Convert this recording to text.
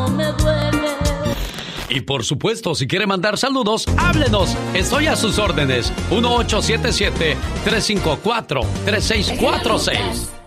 me duele. Y por supuesto, si quiere mandar saludos, háblenos. Estoy a sus órdenes. 1877-354-3646.